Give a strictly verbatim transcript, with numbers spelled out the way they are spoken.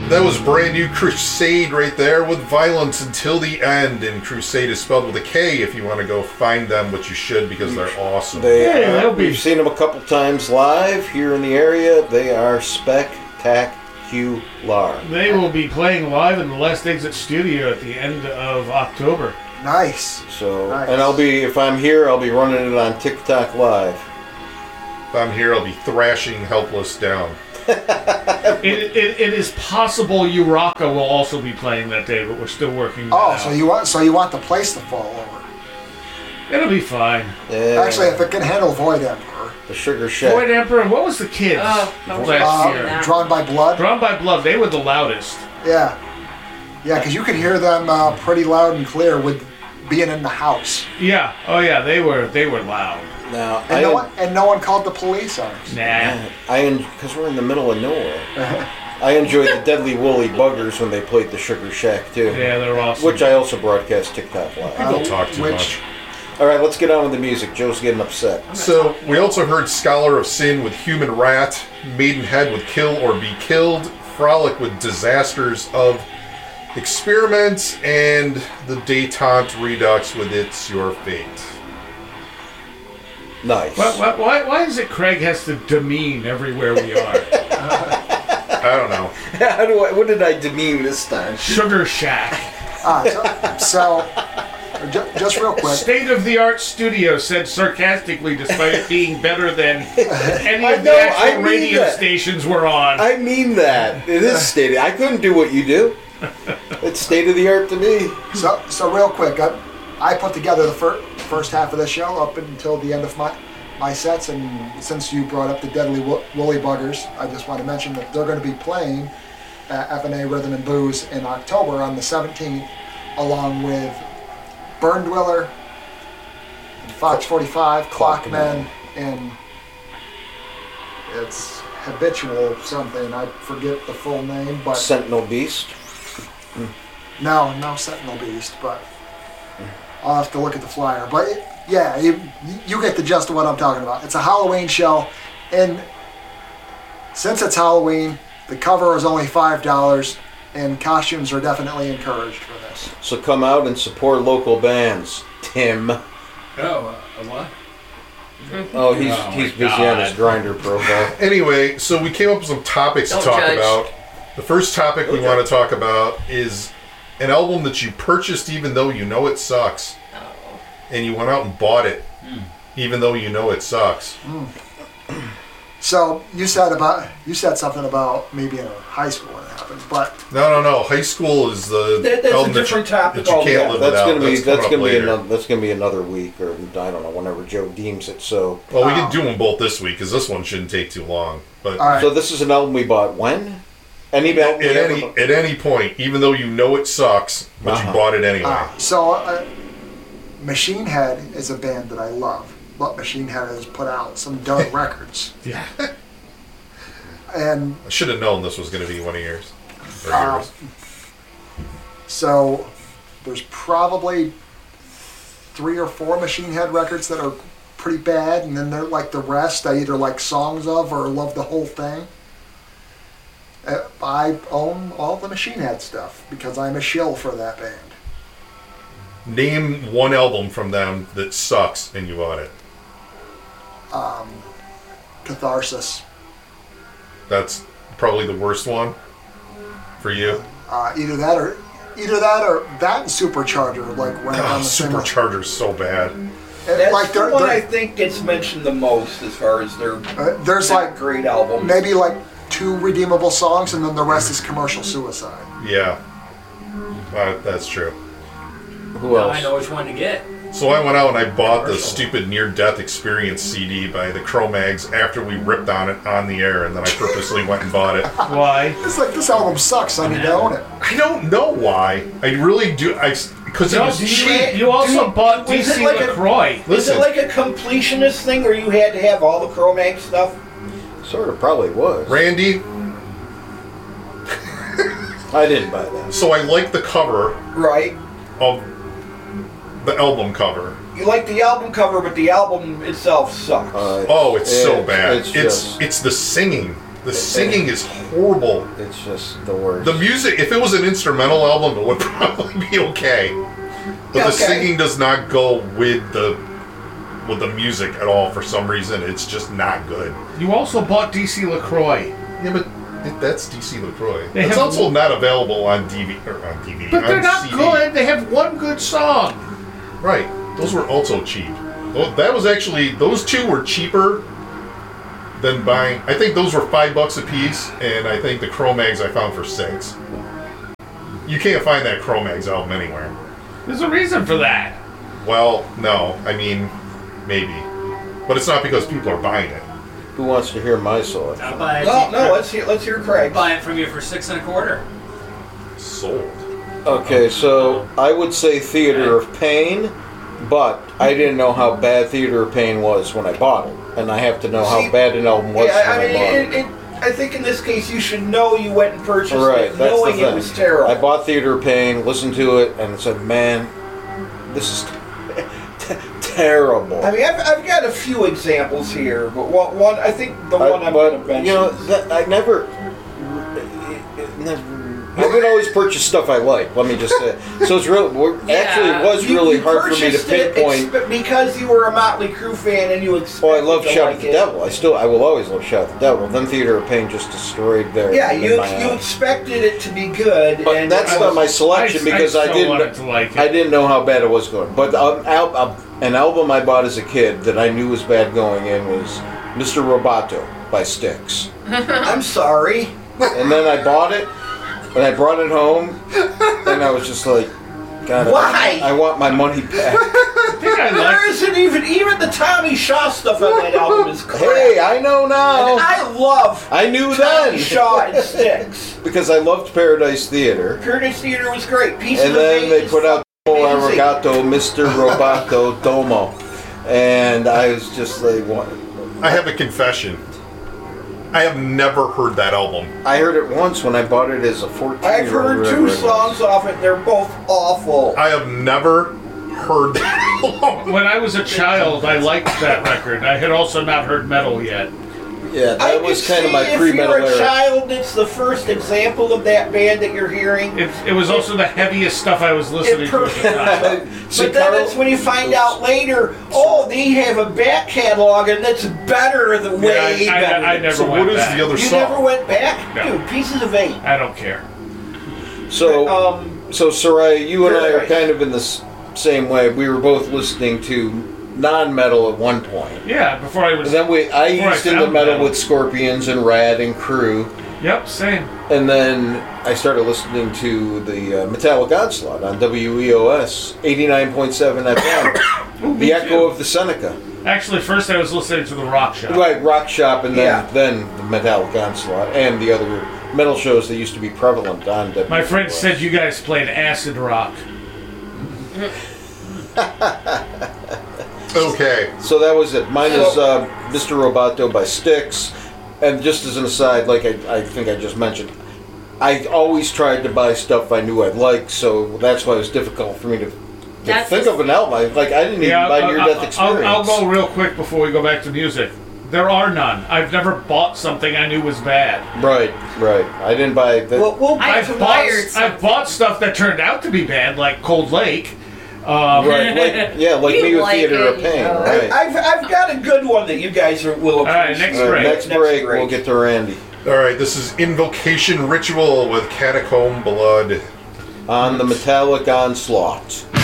That was brand new Crusade right there with Violence Until the End. And Crusade is spelled with a K if you want to go find them, which you should because they're awesome. They, Yeah, uh, they'll be- we've seen them a couple times live here in the area. They are spectacular. They will be playing live in the Last Exit Studio at the end of October. Nice. So, Nice. and I'll be, if I'm here, I'll be running it on TikTok Live. If I'm here, I'll be thrashing Helpless down. It, it, it is possible Uraka will also be playing that day, but we're still working that Oh, out. so you want so you want the place to fall over? It'll be fine. Yeah, Actually, if it can handle Void Emperor, the Sugar Shack. Void Emperor, and what was the kids Oh, no, last uh, year? Drawn by Blood. Drawn by Blood, they were the loudest. Yeah, yeah, because you could hear them uh, pretty loud and clear with being in the house, Yeah, oh yeah, they were they were loud. Now, and I, no one and no one called the police on us. Nah. I, because we're in the middle of nowhere. I enjoyed the Deadly Woolly Buggers when they played the Sugar Shack too. Yeah, they're awesome. Which I also broadcast TikTok Live. People talk too Which- much. All right, let's get on with the music. Joe's getting upset. So, we also heard Scholar of Sin with Human Rat, Maidenhead with Kill or Be Killed, Frolic with Disasters of Experiments, and the Detente Redux with It's Your Fate. Nice. Why, why, why, why is it Craig has to demean everywhere we are? I don't know. How do I, what did I demean this time? Sugar Shack. Ah, so, so ju- just real quick, State-of-the-art studio, said sarcastically, despite it being better than any I of the know, actual I mean radio that. stations we're on. I mean that. It is state. I couldn't do what you do. It's state of the art to me. so so real quick, I, I put together the fir- first half of the show up until the end of my my sets, and since you brought up the Deadly Wo- Woolly Buggers, I just want to mention that they're going to be playing at F N A Rhythm and Booze in October on the seventeenth, along with Burn Dweller, Fox forty-five, Clockman, and it's Habitual something. I forget the full name, but Sentinel Beast. no, no Sentinel Beast, but I'll have to look at the flyer. But it, yeah, you, you get the gist of what I'm talking about. It's a Halloween show, and since it's Halloween, the cover is only five dollars, and costumes are definitely encouraged for this. So come out and support local bands. Tim. Oh, uh, what? Oh, he's Oh, he's my busy on his God. grinder profile. Anyway, so we came up with some topics Don't to talk judge. about. The first topic we Okay. want to talk about is an album that you purchased even though you know it sucks. Oh. And you went out and bought it even though you know it sucks. So you said about you said something about maybe in high school when it happens, but No, no, no. High school is the That- that's a album that you, different topic that you can't altogether. live That's without. gonna be That's that's coming gonna up be later. another that's gonna be another week, or I don't know, whenever Joe deems it. So Well, we Oh. can do them both this week because this one shouldn't take too long. But all right. so this is an album we bought when? Any at album we ever any bought? at any point, even though you know it sucks, but Uh-huh. you bought it anyway. Ah, so uh, Machine Head is a band that I love, but Machine Head has put out some dud records, Yeah. and I should have known this was going to be one of yours. Or Uh, yours. so there's probably three or four Machine Head records that are pretty bad, and then they're like the rest I either like songs of or love the whole thing. Uh, I own all the Machine Head stuff because I'm a shill for that band. Name one album from them that sucks and you bought it. Catharsis. That's probably the worst one for you. Uh, either that or either that or that and Supercharger. Like when Oh, on the same- Supercharger's so bad. That's like the they're, one I they're, think gets mentioned the most as far as their uh, there's not like great albums. maybe like two redeemable songs, and then the rest is commercial suicide. Yeah, uh, that's true. Who Now else? I know which one to get. So I went out and I bought the stupid near-death experience C D by the Cro-Mags after we ripped on it on the air, and then I purposely went and bought it. Why? It's like this album sucks. I need to own it. I don't know why. I really do. I because it No, was do you, cheap. you also Do- bought was D it C like a- LaCroix. Is Listen, it like a completionist thing where you had to have all the Cro-Mag stuff? Sort of probably was. Randy. I didn't buy that. So I like the cover Right. of the album cover. You like the album cover, but the album itself sucks. Uh, Oh, it's so it's- bad. It's, It's it's, just, the singing. The singing is horrible. It's just the worst. The music, if it was an instrumental album, it would probably be okay. But Yeah, the okay. singing does not go with the with the music at all for some reason. It's just not good. You also bought D C LaCroix. Yeah, but it, that's D C LaCroix. They It's have- also not available on D V D or on D V D. But they're on not C D. good. They have one good song. Right. Those were also cheap. Well, that was actually those two were cheaper than buying. I think those were five bucks a piece, and I think the Cro-Mags I found for six. You can't find that Cro-Mags album anywhere. There's a reason for that. Well, no. I mean, maybe, but it's not because people are buying it. Who wants to hear my selection? I'll buy it. No, no, let's hear, let's hear Craig. buy it from you for six and a quarter. Sold. Okay, so I would say Theater of Pain, but I didn't know how bad Theater of Pain was when I bought it, and I have to know how See, bad an album was Yeah, I when mean, I bought it, it. it, I think in this case you should know you went and purchased Right, it, that's knowing the thing. it was terrible. I bought Theater of Pain, listened to it, and said, "Man, this is t- terrible." I mean, I've, I've got a few examples here, but one, one I think the I- one I'm but going to mention. you know, that, I never, never. I would always purchase stuff I like. Let me just say. So it's real. Actually, it was You- really you hard for me to purchased it pinpoint. expe- because you were a Motley Crue fan and you expected Well, I love to Shout like at the it. Devil. I still, I will always love Shout at the Devil. Then Theater of Pain just destroyed their. Yeah, in you my you eyes. expected it to be good, But and that's it not was- my selection I- I because I, still didn't. wanted to like it. I didn't know how bad it was going. But um, al- um, an album I bought as a kid that I knew was bad going in was Mister Roboto by Styx. I'm sorry. And then I bought it, and I brought it home, and I was just like, God, Why? I, I want my money back. I think I There like. isn't even even the Tommy Shaw stuff on that album is crap. Hey, I know And now. I love I knew Tommy then Shaw and Styx. because I loved Paradise Theater. Paradise Theater was great. Pieces And of then Eight they is put out fucking Tomo amazing. Arigato, Mister Roboto Domo. And I was just like, what? I have a confession. I have never heard that album. I heard it once when I bought it as a fourteen I've year old. heard two songs off it. They're both awful. I have never heard that album. When I was a child, I liked that record. I had also not heard metal yet. Yeah, I that was could kind of my see if pre-metal you're a era. child, it's the first example of that band that you're hearing. It, it was also the heaviest stuff I was listening It to at the time. But See, then Carl- it's when you find out later, oh, they have a back catalog and that's better, the way Yeah, I- I- better. I never So went what is back. the other you song? never went back? No. Dude, Pieces of Eight. I don't care. So, Um, so Sarai, you and I are Paradise. kind of in the s- same way. We were both listening to non-metal at one point. Yeah, before I was. And then we, I Before I used into found metal metal. with Scorpions and Rad and Crew. Yep, same. And then I started listening to the uh, Metallic Onslaught on W E O S eighty-nine point seven F M. Ooh, The me Echo too. of the Seneca. Actually, first I was listening to the Rock Shop. Right, Rock Shop, and then, Yeah. then the Metallic Onslaught, and the other metal shows that used to be prevalent on W E O S. My friend said you guys played acid rock. Okay. So that was it. Mine is uh, Mister Roboto by Styx. And just as an aside, like I, I think I just mentioned, I always tried to buy stuff I knew I'd like, so that's why it was difficult for me to, to That's think the- of an album. I, like, I didn't even Yeah, buy I'll, Near I'll- Death Experience. I'll, I'll go real quick before we go back to music. There are none. I've never bought something I knew was bad. Right, right. I didn't buy that. we'll, we'll I I've bought, acquired I've something. bought stuff that turned out to be bad, like Cold Lake. Um, right, like, yeah, like You me with like Theater it, of Pain. you know. Right. I've, I've got a good one that you guys are, will All right, appreciate. next All right, break. next break, we'll get to Randy. All right. This is Invocation Ritual with Catacomb Blood. On the Metallic Onslaught.